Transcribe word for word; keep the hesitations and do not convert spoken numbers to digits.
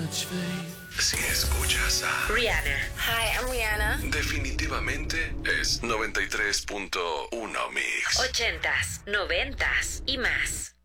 Si escuchas a Rihanna. Hi, I'm Rihanna. definitivamente es noventa y tres punto uno Mix. Ochentas, noventas y más.